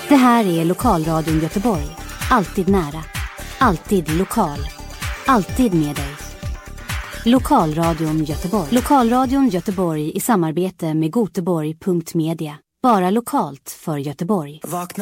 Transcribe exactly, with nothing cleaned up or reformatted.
Det här är Lokalradion Göteborg. Alltid nära. Alltid lokal. Alltid med dig. Lokalradion Göteborg. Lokalradion Göteborg i samarbete med Goteborg punkt media. Bara lokalt för Göteborg.